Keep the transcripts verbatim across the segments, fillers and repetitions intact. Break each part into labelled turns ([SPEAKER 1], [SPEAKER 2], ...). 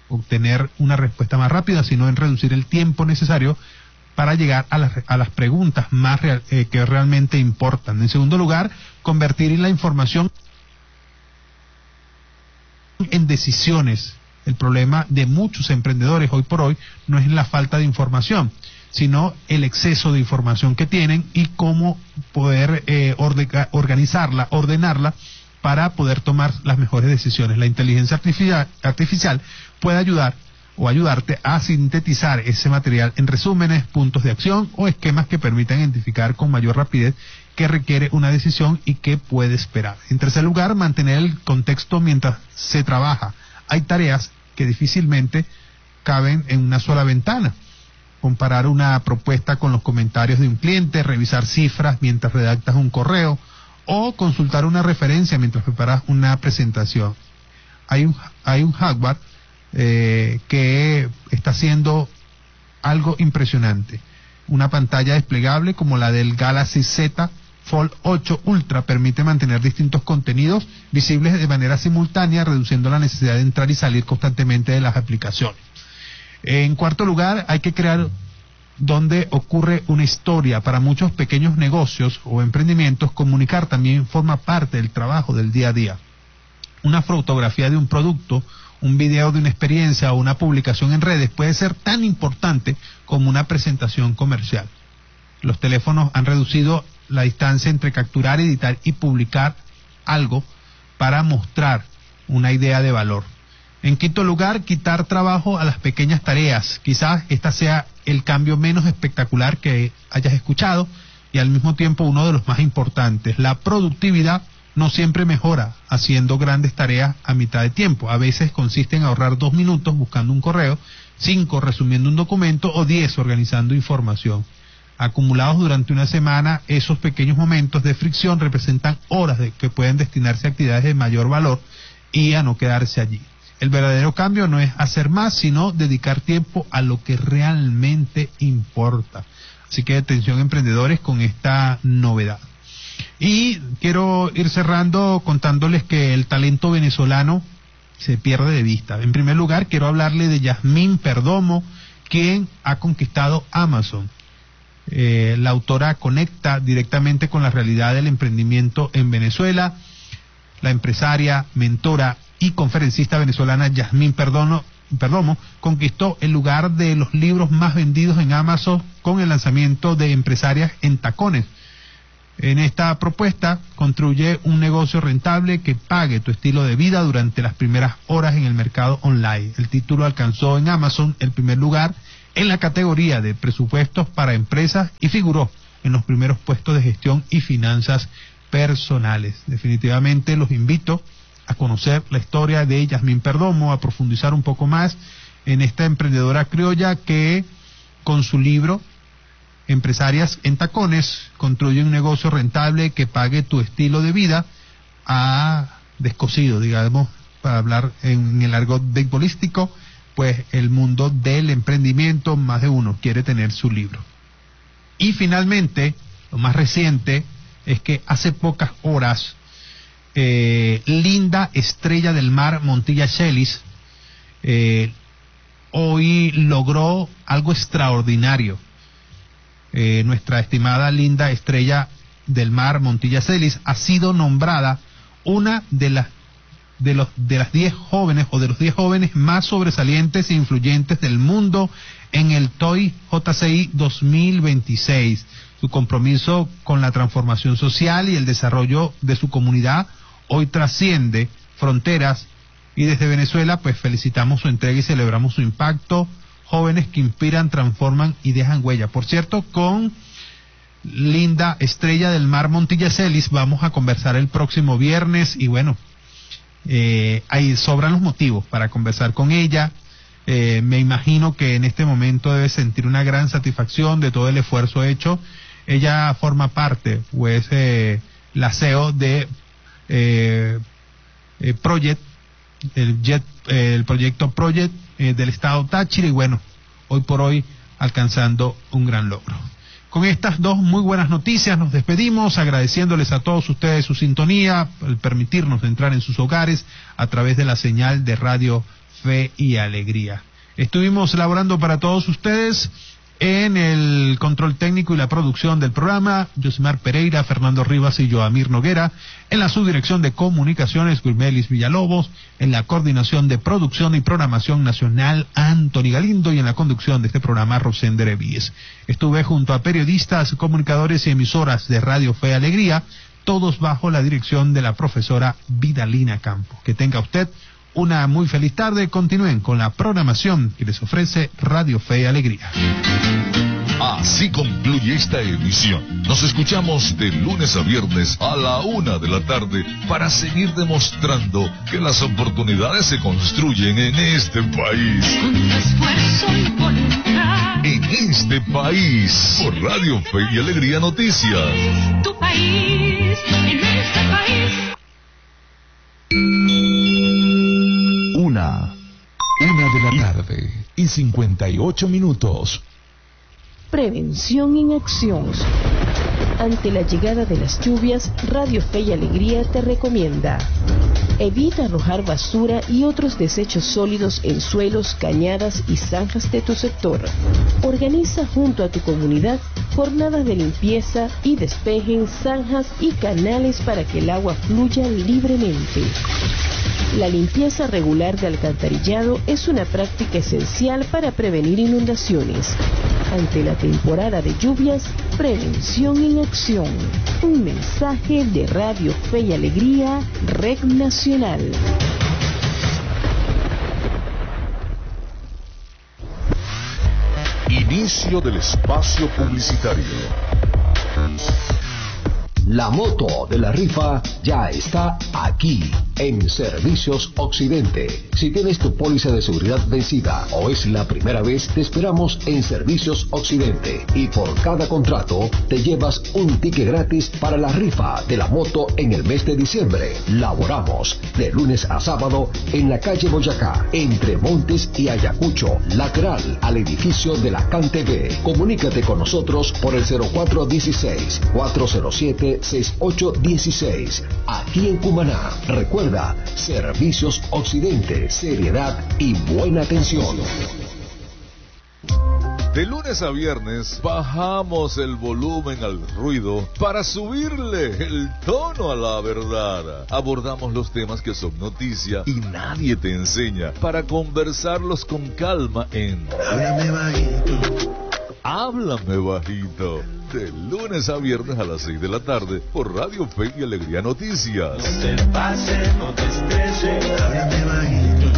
[SPEAKER 1] obtener una respuesta más rápida, sino en reducir el tiempo necesario para llegar a las, a las preguntas más real, eh, que realmente importan. En segundo lugar, convertir la información en decisiones. El problema de muchos emprendedores hoy por hoy no es la falta de información, sino el exceso de información que tienen y cómo poder eh, ordeca, organizarla, ordenarla para poder tomar las mejores decisiones. La inteligencia artificial, artificial puede ayudar o ayudarte a sintetizar ese material en resúmenes, puntos de acción o esquemas que permitan identificar con mayor rapidez qué requiere una decisión y qué puede esperar. En tercer lugar, mantener el contexto mientras se trabaja. Hay tareas que difícilmente caben en una sola ventana. Comparar una propuesta con los comentarios de un cliente, revisar cifras mientras redactas un correo o consultar una referencia mientras preparas una presentación. Hay un, hay un hardware eh, que está haciendo algo impresionante. Una pantalla desplegable como la del Galaxy Z Fold ocho Ultra permite mantener distintos contenidos visibles de manera simultánea, reduciendo la necesidad de entrar y salir constantemente de las aplicaciones. En cuarto lugar, hay que crear donde ocurre una historia. Para muchos pequeños negocios o emprendimientos, comunicar también forma parte del trabajo del día a día. Una fotografía de un producto, un video de una experiencia o una publicación en redes puede ser tan importante como una presentación comercial. Los teléfonos han reducido la distancia entre capturar, editar y publicar algo para mostrar una idea de valor. En quinto lugar, quitar trabajo a las pequeñas tareas. Quizás esta sea el cambio menos espectacular que hayas escuchado y al mismo tiempo uno de los más importantes. La productividad no siempre mejora haciendo grandes tareas a mitad de tiempo. A veces consiste en ahorrar dos minutos buscando un correo, cinco resumiendo un documento o diez organizando información. Acumulados durante una semana, esos pequeños momentos de fricción representan horas de que pueden destinarse a actividades de mayor valor y a no quedarse allí. El verdadero cambio no es hacer más, sino dedicar tiempo a lo que realmente importa. Así que atención emprendedores con esta novedad. Y quiero ir cerrando contándoles que el talento venezolano se pierde de vista. En primer lugar, quiero hablarle de Yasmín Perdomo, quien ha conquistado Amazon. Eh, la autora conecta directamente con la realidad del emprendimiento en Venezuela. La empresaria, mentora y conferencista venezolana Yasmín Perdomo, Perdomo conquistó el lugar de los libros más vendidos en Amazon con el lanzamiento de Empresarias en Tacones. En esta propuesta construye un negocio rentable que pague tu estilo de vida durante las primeras horas en el mercado online. El título alcanzó en Amazon el primer lugar en la categoría de presupuestos para empresas y figuró en los primeros puestos de gestión y finanzas personales. Definitivamente los invito a conocer la historia de Yasmín Perdomo, a profundizar un poco más en esta emprendedora criolla que con su libro Empresarias en Tacones construye un negocio rentable que pague tu estilo de vida, ha descosido, digamos, para hablar en el argot beisbolístico, pues el mundo del emprendimiento. Más de uno quiere tener su libro. Y finalmente, lo más reciente es que hace pocas horas eh, Linda Estrella del Mar Montilla Celis eh, hoy logró algo extraordinario. Eh, nuestra estimada Linda Estrella del Mar Montilla Celis ha sido nombrada una de las de los de las diez jóvenes o de los diez jóvenes más sobresalientes e influyentes del mundo en el T O Y J C I dos mil veintiséis. Su compromiso con la transformación social y el desarrollo de su comunidad hoy trasciende fronteras y desde Venezuela pues felicitamos su entrega y celebramos su impacto. Jóvenes que inspiran, transforman y dejan huella. Por cierto, con Linda Estrella del Mar Montilla Celis vamos a conversar el próximo viernes y bueno, eh, ahí sobran los motivos para conversar con ella. Eh, me imagino que en este momento debe sentir una gran satisfacción de todo el esfuerzo hecho. Ella forma parte, pues, eh, la C E O de eh, eh, Project, el, Jet, eh, el proyecto Project eh, del estado Táchira y bueno, hoy por hoy alcanzando un gran logro. Con estas dos muy buenas noticias nos despedimos, agradeciéndoles a todos ustedes su sintonía, el permitirnos entrar en sus hogares a través de la señal de Radio Fe y Alegría. Estuvimos elaborando para todos ustedes en el control técnico y la producción del programa, Josimar Pereira, Fernando Rivas y Joamir Noguera. En la subdirección de comunicaciones, Gulmelis Villalobos. En la coordinación de producción y programación nacional, Anthony Galindo. Y en la conducción de este programa, Rosender Evíes. Estuve junto a periodistas, comunicadores y emisoras de Radio Fe y Alegría, todos bajo la dirección de la profesora Vidalina Campo. Que tenga usted una muy feliz tarde. Continúen con la programación que les ofrece Radio Fe y Alegría.
[SPEAKER 2] Así concluye esta emisión. Nos escuchamos de lunes a viernes a la una de la tarde para seguir demostrando que las oportunidades se construyen en este país.
[SPEAKER 3] Con tu esfuerzo y voluntad.
[SPEAKER 2] En este país, por Radio Fe y Alegría Noticias.
[SPEAKER 3] Tu país, en este país.
[SPEAKER 2] Una, una de la tarde y cincuenta y ocho minutos.
[SPEAKER 4] Prevención en acción. Ante la llegada de las lluvias, Radio Fe y Alegría te recomienda: evita arrojar basura y otros desechos sólidos en suelos, cañadas y zanjas de tu sector. Organiza junto a tu comunidad jornadas de limpieza y despejen zanjas y canales para que el agua fluya libremente. La limpieza regular de alcantarillado es una práctica esencial para prevenir inundaciones. Ante la temporada de lluvias, prevención en acción. Un mensaje de Radio Fe y Alegría, Red Nacional.
[SPEAKER 2] Inicio del espacio publicitario.
[SPEAKER 5] La moto de la rifa ya está aquí, en Servicios Occidente. Si tienes tu póliza de seguridad vencida o es la primera vez, te esperamos en Servicios Occidente. Y por cada contrato, te llevas un ticket gratis para la rifa de la moto en el mes de diciembre. Laboramos de lunes a sábado en la calle Boyacá, entre Montes y Ayacucho, lateral al edificio de la C A N T V. Comunícate con nosotros por el cero cuatro uno seis, cuatro cero siete, seis ocho uno seis. Aquí en Cumaná, recuerda, Servicios Occidente, seriedad y buena atención.
[SPEAKER 2] De lunes a viernes bajamos el volumen al ruido para subirle el tono a la verdad. Abordamos los temas que son noticia y nadie te enseña para conversarlos con calma en Háblame Bajito. Háblame Bajito. De lunes a viernes a las seis de la tarde por Radio Fe y Alegría Noticias.
[SPEAKER 6] No te pase, no te estreses, háblame bajito.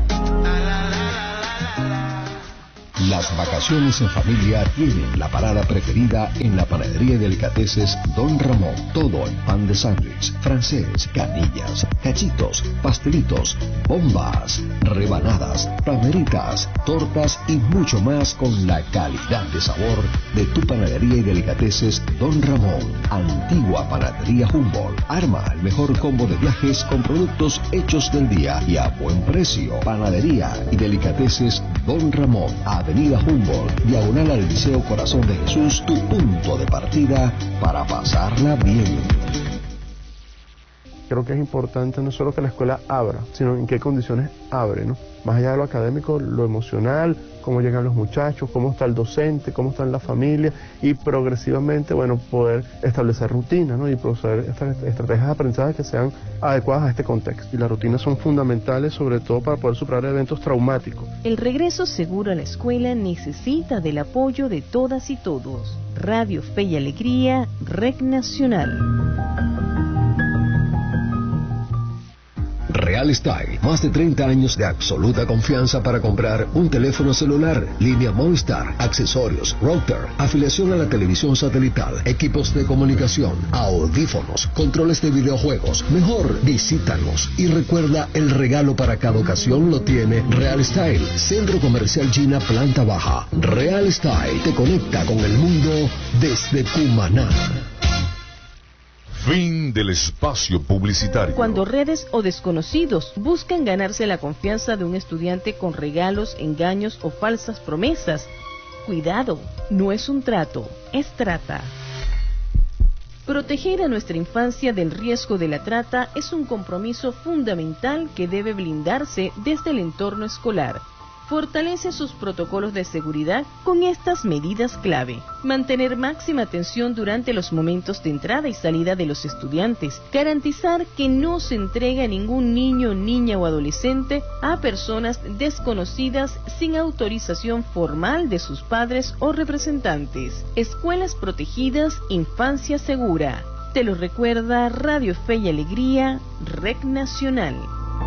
[SPEAKER 5] Las vacaciones en familia tienen la parada preferida en la panadería y delicateces Don Ramón. Todo en pan de sándwich, francés, canillas, cachitos, pastelitos, bombas, rebanadas, palmeritas, tortas y mucho más con la calidad de sabor de tu panadería y delicateces Don Ramón. Antigua Panadería Humboldt. Arma el mejor combo de viajes con productos hechos del día y a buen precio. Panadería y delicateces Don Ramón. Avenida Humboldt, diagonal al Liceo Corazón de Jesús, tu punto de partida para pasarla bien.
[SPEAKER 7] Creo que es importante no solo que la escuela abra, sino en qué condiciones abre, ¿no? Más allá de lo académico, lo emocional, cómo llegan los muchachos, cómo está el docente, cómo está la familia y progresivamente, bueno, poder establecer rutinas, ¿no? Y proceder estas estrategias de aprendizaje que sean adecuadas a este contexto. Y las rutinas son fundamentales, sobre todo para poder superar eventos traumáticos.
[SPEAKER 4] El regreso seguro a la escuela necesita del apoyo de todas y todos. Radio Fe y Alegría, Red Nacional.
[SPEAKER 5] Real Style, más de treinta años de absoluta confianza para comprar un teléfono celular, línea Movistar, accesorios, router, afiliación a la televisión satelital, equipos de comunicación, audífonos, controles de videojuegos. Mejor, visítanos y recuerda, el regalo para cada ocasión lo tiene Real Style, Centro Comercial China, planta baja. Real Style te conecta con el mundo desde Cumaná.
[SPEAKER 2] Fin del espacio publicitario.
[SPEAKER 4] Cuando redes o desconocidos buscan ganarse la confianza de un estudiante con regalos, engaños o falsas promesas, cuidado, no es un trato, es trata. Proteger a nuestra infancia del riesgo de la trata es un compromiso fundamental que debe blindarse desde el entorno escolar. Fortalece sus protocolos de seguridad con estas medidas clave. Mantener máxima atención durante los momentos de entrada y salida de los estudiantes. Garantizar que no se entregue a ningún niño, niña o adolescente a personas desconocidas sin autorización formal de sus padres o representantes. Escuelas protegidas, infancia segura. Te lo recuerda Radio Fe y Alegría, Red Nacional.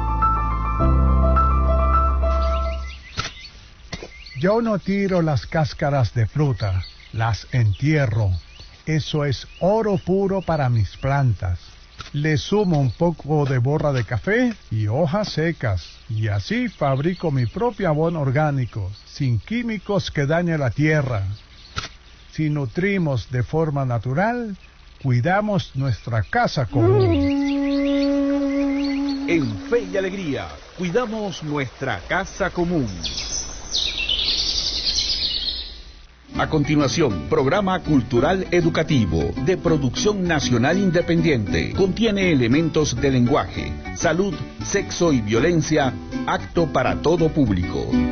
[SPEAKER 8] Yo no tiro las cáscaras de fruta, las entierro. Eso es oro puro para mis plantas. Le sumo un poco de borra de café y hojas secas, y así fabrico mi propio abono orgánico, sin químicos que dañen la tierra. Si nutrimos de forma natural, cuidamos nuestra casa común.
[SPEAKER 9] En Fe y Alegría, cuidamos nuestra casa común. A continuación, programa cultural educativo de producción nacional independiente. Contiene elementos de lenguaje, salud, sexo y violencia, apto para todo público.